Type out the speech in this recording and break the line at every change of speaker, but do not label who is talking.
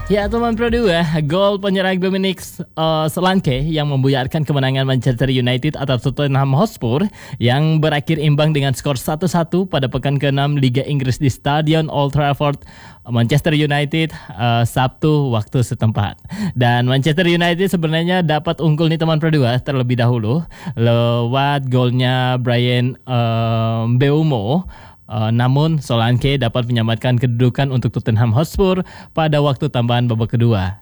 Ya teman Pro 2, gol penyerang Dominic Solanke yang membuyarkan kemenangan Manchester United atas Tottenham Hotspur yang berakhir imbang dengan skor 1-1 pada pekan ke-6 Liga Inggris di Stadion Old Trafford, Manchester United, Sabtu waktu setempat. Dan Manchester United sebenarnya dapat unggul nih teman Pro 2 terlebih dahulu lewat golnya Bryan Mbeumo. Namun Solanke dapat menyelamatkan kedudukan untuk Tottenham Hotspur pada waktu tambahan babak kedua.